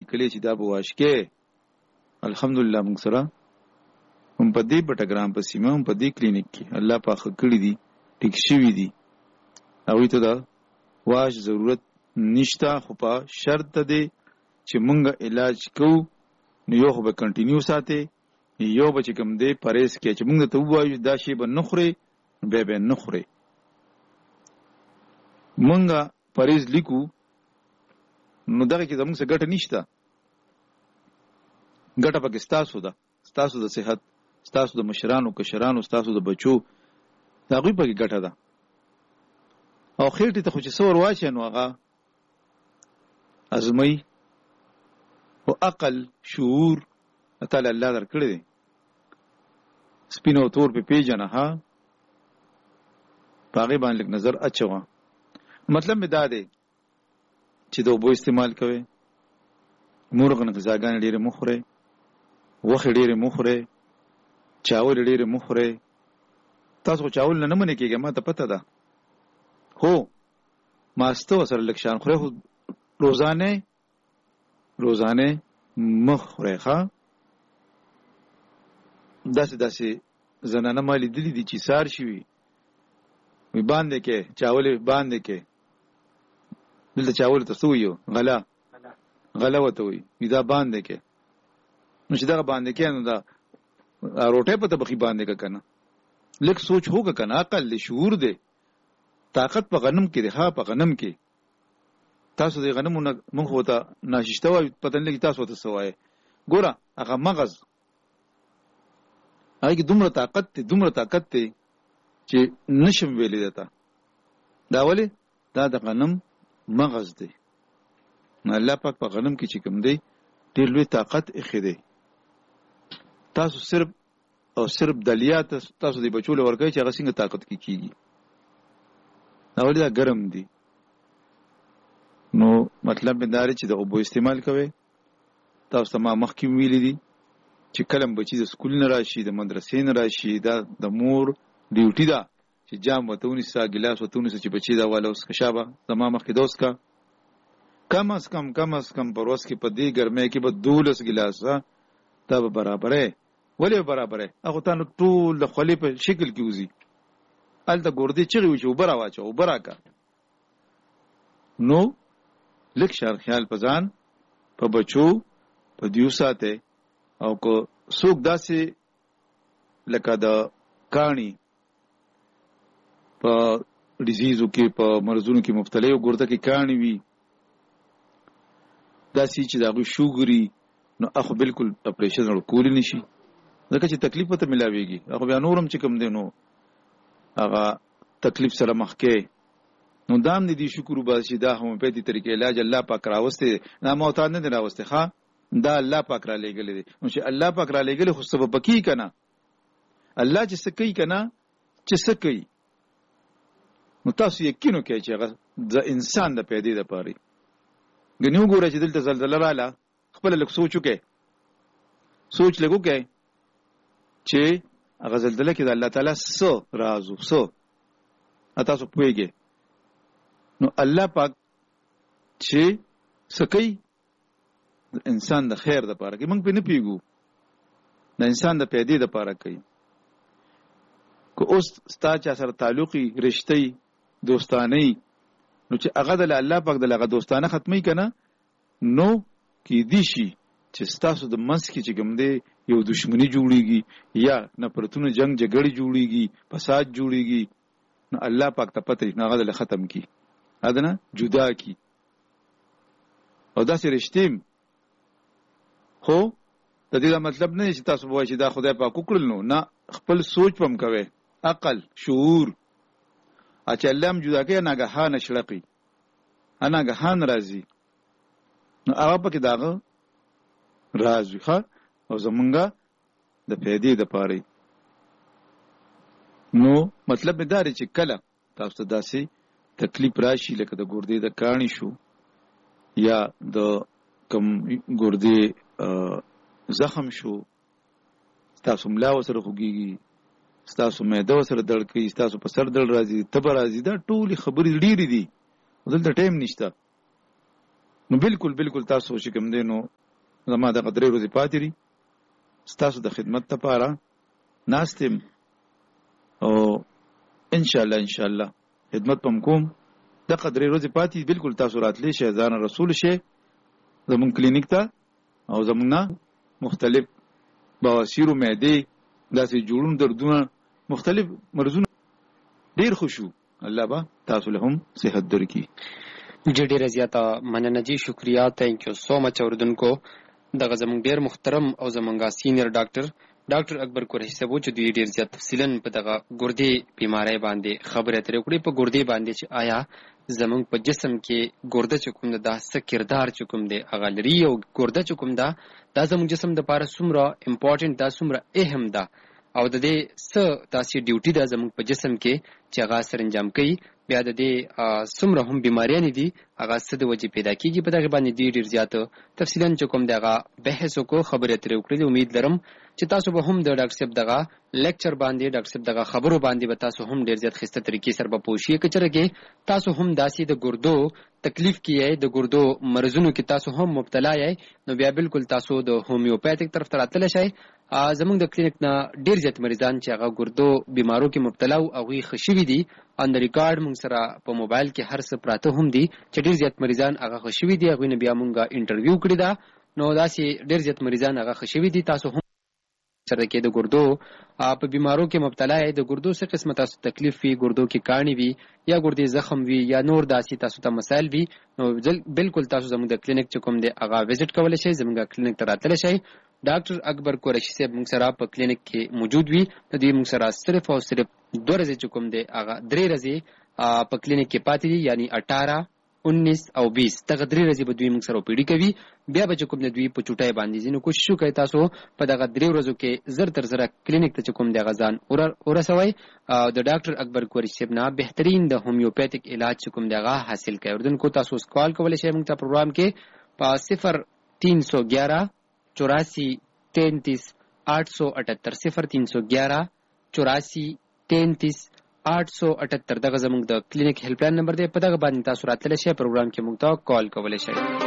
کلی چې دا به واشکې الحمدلله موږ سره هم په دې بټګرام په سیمه هم په دې کلینیک کې الله پاک کړی دي ټیک شوي دي هغوی ته دا واش ضرورت نشته خو په شرط دی چې موږ علاج کوو نو یو خو به کنټینیو ساتي یو به چې کوم دی پرهیز کې چې موږ ته ووایو دا شی به نه خورئ بیا به نه خورئ موږ پرهیز لیکو نو دغه کې زموږ څه ګټه نشته ګټه پکې ستاسو ده ستاسو د صحت ستاسو د مشرانو کشرانو ستاسو د بچو د هغوی پکې ګټه ده او خېټې ته خو چې څه ور واچوې نو هغه ازموي خو عقل شعور تعالی الله درکړی دی سپین او تور په پیژنه ها په هغې باندې لږ نظر اچوه مطلب مې دا دی چې د اوبو استعمال کوئ مرغن غذاګانې ډېرې مه خورئ غوښې ډېرې مه خورئ چاول ډېرې مه خورئ تاسو خو چاول نه منې کېږئ ما ته پته ده هو ماسته ورسره لږ شان خورئ خو روزانه مه خورئ ښه داسې زنانه ما لیدلي دي چې سار شوي وي باندې کې چاول باندې کې دلته چاول ته څه ویو غله ورته وي دا باندې کې نو چې دغه باندې کې نو دا روټۍ په طبخي باندې که که نه لږ سوچ هوکه که نه عقل دی شعور دی طاقت په غنم کې دی ها په غنم کې تاسو د غنمو نه موږ ورته ناششته وایو پته نه لګي تاسو ورته څه وایې ګوره هغه مغز هغې کې دومره طاقت دی چې نشم ویلی درته دا ولې دا د غنم مغز دی الله پاک په غنم کې چې کوم دی ډېر لوی طاقت ایښی دی تاسو صرف دلیا تاسو د بچو له ورکوئ چې هغه څنګه طاقت کې کېږي دا ولې دا ګرم دی نو مطلب مې دا دی چې د اوبو استعمال کوئ تاسو ته ما مخکې ویلي دي چې کله بچي د سکول نه راشي د مدرسې نه راشي دا د مور ډیوټي ده چې جام ورته ونیسه ګیلاس ورته ونیسه چې بچي دا واله اوس که شابه زما مخکې دوس که کم از کم په ورځ کې په دې ګرمۍ کې به 12 ګیلاسه دا به برابرې ولې به برابرې هغو تا نو ټول د خولې په شکل کې وځي هلته ګردې چغې وي چې اوبه راواچوه اوبه راکړه نو لږ شار خیال په ځان په بچو په دیو ساتئ او که څوک داسې لکه د کاڼي په ډیزیزو کې په مرضونو کې مبتلا یو ګرده کې کاڼي وي داسې چې د هغوی شوګري نو هغه بالکل اپریشن کولی نه شي ځکه چې تکلیف ورته ملاویږي هغه بیا نور هم چې کوم دی نو هغه تکلیف سره مخ کې نو دام دې شکر وباسي دا هومیوپیتي طریقې علاج الله پاک راوسته نه معتاد نه دی راوسته ښه دا الله پاک را لېږلی دی نو چې الله پاک را لېږلی خو سبب پکې که نه الله چې څه کوي که نه چې څه کوي نو تاسو یقین وکړئ چې هغه د انسان د پیدې دپاره ګنې وګوره چې دلته زلزله راله خپله لږ سوچ وکړئ سوچ لږ وکړئ چې هغه زلزله کې د الله تعالی څه راز و څه تاسو پوهېږئ نو الله پاک چې څه کوي د انسان د خیر دپاره کوي موږ پرې نه پوهېږو د انسان د پیدې دپاره کوي که اوس ستا چا سره تعلقي رشتهی دوستانهی نو چې هغه د الله پاک د هغه دوستانه ختموي که نه نو کیدی شي چې ستاسو د منځ کې چې کوم دی یو دشمني جوړېږي یا نفرتونه جنگ جګړې جوړېږي فساد جوړېږي نو الله پاک ته پته نو هغه د ختم کی هغه نه جدا کی او داسې رشتې خو د دې مطلب نه چې تاسو وایئ چې دا خدای پاک وکړل نو نه خپل سوچ پم کوئ عقل شعور چې الله هم جدا کوي ناګهانه شړقي ناګهان راځي نو هغه پکې د هغه راز وي ښه او زمونږه د پیدې دپاره نو مطلب مې دا دی چې کله تاسو ته داسې تکلیف راشي لکه د ګردې د کاڼي شو یا د کوم ګردې زخم شو ستاسو ملا ورسره خوږېږي ستاسو معده ورسره درد کوي ستاسو په سر درد راځي تبه راځي دا ټولې خبرې ډېرې دي دلته ټایم نشته نو بالکل تاسو چې کوم دی نو زما د قدرې ورځې پاتې دي ستاسو د خدمت لپاره ناستم او ان شاء الله خدمت پم کوم د قدرې ورځې پاتې بالکل تاسو راتلی شئ ځان رسول شئ زمون کلینیک ته او زمونږ مختلف بواسیر او معدې داسې جوړون دردونه مختلف مرزونه ډیر خوشو الله با تاسو له هم صحت درکړي. جی ډیره زیاته مننه جی شکریا تھینک یو سو مچ اوردونکو دغه زموږ ډیر محترم او زمونږه سینیئر ډاکټر اکبر قریشي صاحب چې دوی ډیر زیات تفصیلا په دغه ګردې بیماری باندې خبره ترې کړې په ګردې باندې چې آیا زمونږ په جسم کې ګرده چې کوم دا څه کردار چې کوم دی هغه لري او ګرده چې کوم دا زموږ جسم د لپاره څومره امپورټنټ دا څومره اهم ده او د دې څه تاسو ډیوټي ده زموږ په جسم کې چې هغه سر انجام کوي بیا د دې څومره هم بیماریاں دي هغه څه د وجې پیدا کیږي په دغه باندې ډیر زیات تفصیلا چې کوم دغه بحث کو خبره ترې وکړې امید لرم چې تاسو به هم د ډاکټر صاحب دغه لیکچر باندې ډاکټر صاحب دغه خبرو باندې به تاسو هم ډیر زیات خسته طریقې سره به پوښیږئ کچره کې تاسو هم داسې د ګردو تکلیف کیه د ګردو مرزونو کې تاسو هم مبتلا یې نو بیا بالکل تاسو د هومیوپیتیک طرف ته راتللی شئ. زمونږ د کلینیک نه ډیر زیات مریضان چې هغه ګردو بیمارو کې مبتلا او هغوی ښه شوي دي آن د ریکارډ مونږ سره په موبایل کې هر څه پراته هم دي چې ډیر زیات مریضان هغه ښه شوي دي هغوی نه بیا مونږ انټرویو کړي ده نو داسې ډیر زیات مریضان هغه ښه شوي دي. تاسو هم سره کې د ګردو په بیمارو کې مبتلا یې د ګردو څه قسمه تاسو تکلیف وي ګردو کې کاڼي وي یا ګردې زخم وي یا نور داسې تاسو ته مسایل وي نو بالکل تاسو زموږ د کلینیک چې کوم دی هغه وزټ کولی شئ زموږ کلینیک ته راتلی شئ. ډاکټر اکبر قریشي صاحب موږ سره په کلینیک کې موجود وي د دوی موږ سره صرف او صرف 2 ورځې چې کوم دی هغه 3 ورځې په کلینیک کې پاتې دي یعنی 18 19 او 20 دغه 3 ورځې به دوی موږ سره پیډي کوي بیا به چې کوم دی دوی په چوټای باندې ځینو کوشش وکړي تاسو په دغه 3 ورځو کې زر تر زر کلینیک ته چې کوم دی غزان ورسوي د ډاکټر اکبر قریشي صاحب نه بهترین د هومیوپیتیک علاج چې کوم دی هغه حاصل کړئ. اردن کو تاسو کال کولای شئ موږ ته پروګرام کې په 0311 84 33 878 0311 84 33 878 دغه زموږ د کلینیک هیلپ لاین نمبر دی په دغه باندې تاسو راتللی شئ پروګرام کې موږ ته کال کولای شئ.